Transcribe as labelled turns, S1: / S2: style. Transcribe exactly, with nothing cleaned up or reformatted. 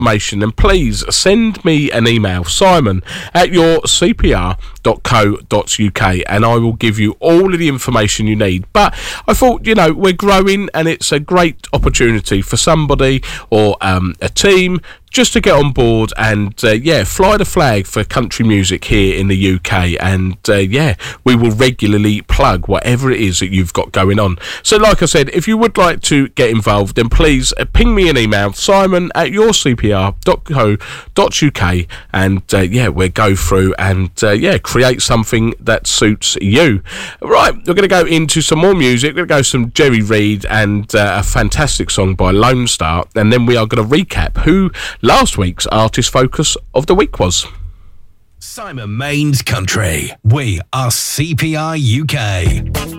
S1: information, then please send me an email, Simon at your c p r dot co dot u k, and I will give you all of the information you need. But I thought, you know, we're growing and it's a great opportunity for somebody or um, a team just to get on board and, uh, yeah, fly the flag for country music here in the U K. And, uh, yeah, we will regularly plug whatever it is that you've got going on. So, like I said, if you would like to get involved, then please uh, ping me an email, Simon at your c p r dot co dot u k, and, uh, yeah, we'll go through and, uh, yeah, create something that suits you. Right, we're going to go into some more music. We're going to go some Jerry Reed and uh, a fantastic song by Lone Star, and then we are going to recap who last week's artist focus of the week was.
S2: Simon Main's Country. We are C P R U K.